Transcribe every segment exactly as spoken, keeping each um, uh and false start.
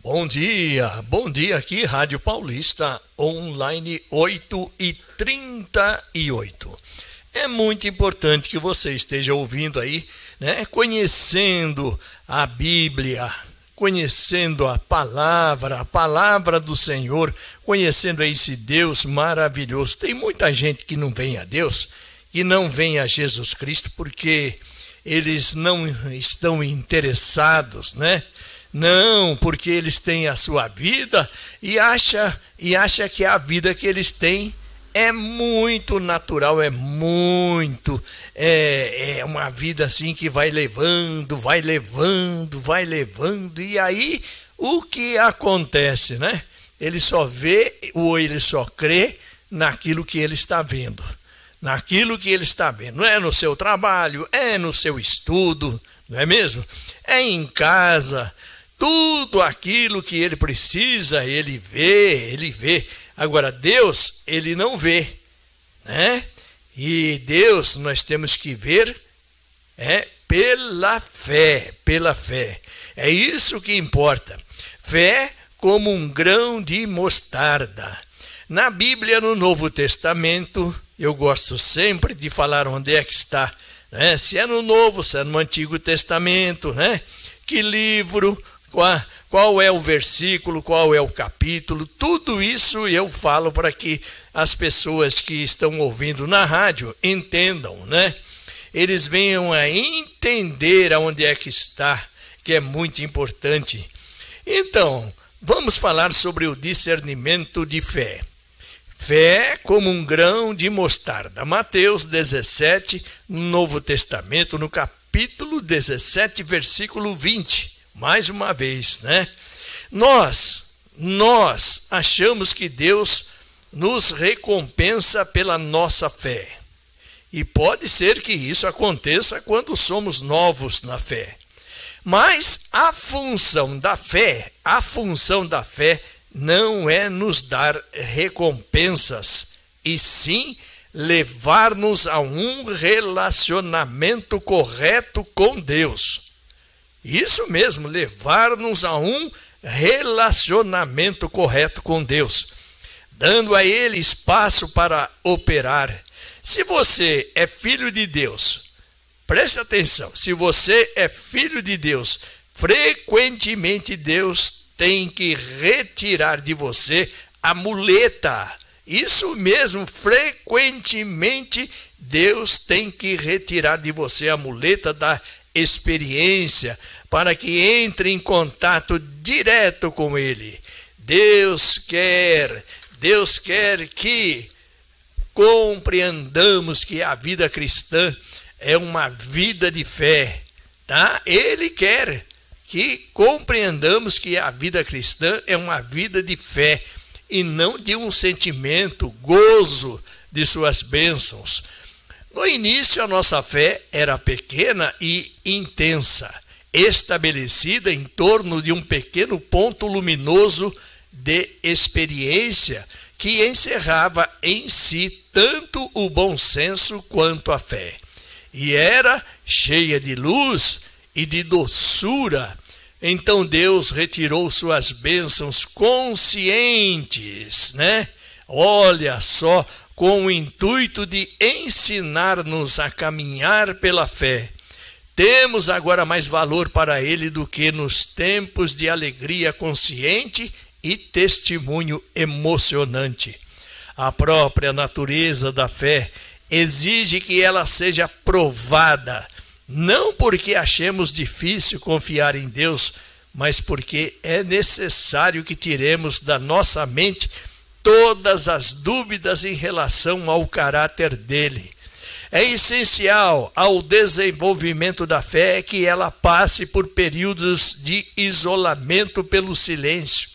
Bom dia, bom dia aqui, Rádio Paulista, online oito e trinta e oito. É muito importante que você esteja ouvindo aí, né? Conhecendo a Bíblia, conhecendo a palavra, a palavra do Senhor, conhecendo esse Deus maravilhoso. Tem muita gente que não vem a Deus, que não vem a Jesus Cristo, porque eles não estão interessados, né? Não, porque eles têm a sua vida e acha, e acha que a vida que eles têm é muito natural, é muito, é, é uma vida assim que vai levando, vai levando, vai levando, e aí o que acontece, né? Ele só vê ou ele só crê naquilo que ele está vendo, naquilo que ele está vendo, não é no seu trabalho, é no seu estudo, não é mesmo? É em casa. Tudo aquilo que ele precisa, ele vê, ele vê. Agora, Deus, ele não vê, né? E Deus nós temos que ver é, pela fé, pela fé. É isso que importa. Fé como um grão de mostarda. Na Bíblia, no Novo Testamento, eu gosto sempre de falar onde é que está, né? Se é no Novo, se é no Antigo Testamento, né? Que livro... Qual, qual é o versículo, qual é o capítulo, tudo isso eu falo para que as pessoas que estão ouvindo na rádio entendam, né? Eles venham a entender aonde é que está, que é muito importante. Então, vamos falar sobre o discernimento de fé. Fé como um grão de mostarda. Mateus dezessete, no Novo Testamento, no capítulo dezessete, versículo vinte. Mais uma vez, né? Nós, nós achamos que Deus nos recompensa pela nossa fé. E pode ser que isso aconteça quando somos novos na fé. Mas a função da fé, a função da fé não é nos dar recompensas, e sim levar-nos a um relacionamento correto com Deus. Isso mesmo, levar-nos a um relacionamento correto com Deus, dando a Ele espaço para operar. Se você é filho de Deus, preste atenção, se você é filho de Deus, frequentemente Deus tem que retirar de você a muleta. Isso mesmo, frequentemente Deus tem que retirar de você a muleta da experiência, para que entre em contato direto com Ele. Deus quer, Deus quer que compreendamos que a vida cristã é uma vida de fé, tá? Ele quer que compreendamos que a vida cristã é uma vida de fé e não de um sentimento, gozo de suas bênçãos. No início, a nossa fé era pequena e intensa, estabelecida em torno de um pequeno ponto luminoso de experiência que encerrava em si tanto o bom senso quanto a fé. E era cheia de luz e de doçura. Então Deus retirou suas bênçãos conscientes, né? Olha só, com o intuito de ensinar-nos a caminhar pela fé. Temos agora mais valor para Ele do que nos tempos de alegria consciente e testemunho emocionante. A própria natureza da fé exige que ela seja provada, não porque achemos difícil confiar em Deus, mas porque é necessário que tiremos da nossa mente todas as dúvidas em relação ao caráter dele. É essencial ao desenvolvimento da fé que ela passe por períodos de isolamento pelo silêncio.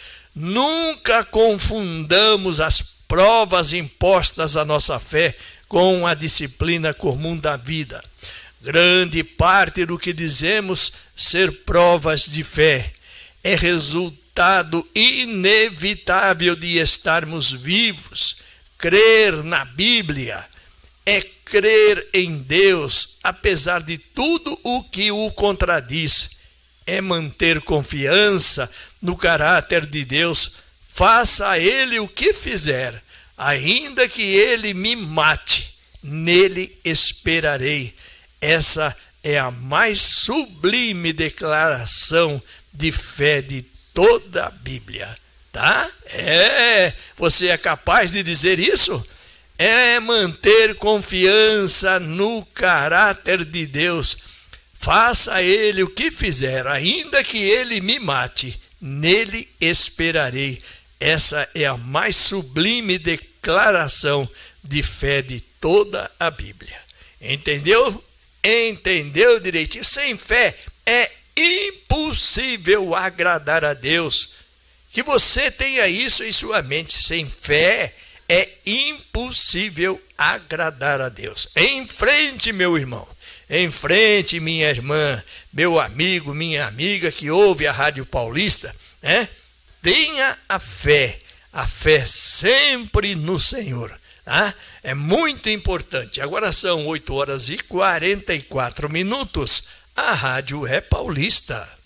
Nunca confundamos as provas impostas à nossa fé com a disciplina comum da vida. Grande parte do que dizemos ser provas de fé é resultado inevitável de estarmos vivos. Crer na Bíblia é crer em Deus, apesar de tudo o que o contradiz. é manter confiança no caráter de Deus. Faça ele o que fizer, ainda que ele me mate, nele esperarei. Essa é a mais sublime declaração de fé de toda a Bíblia, tá? É, você é capaz de dizer isso? É manter confiança no caráter de Deus. Faça ele o que fizer, ainda que ele me mate, nele esperarei. Essa é a mais sublime declaração de fé de toda a Bíblia. Entendeu? Entendeu direitinho? Sem fé é impossível agradar a Deus. Que você tenha isso em sua mente. Sem fé é impossível agradar a Deus. Em frente, meu irmão. Em frente, minha irmã, meu amigo, minha amiga que ouve a Rádio Paulista, né? Tenha a fé, a fé sempre no Senhor, tá? É muito importante. Agora são oito horas e quarenta e quatro minutos. A rádio é paulista.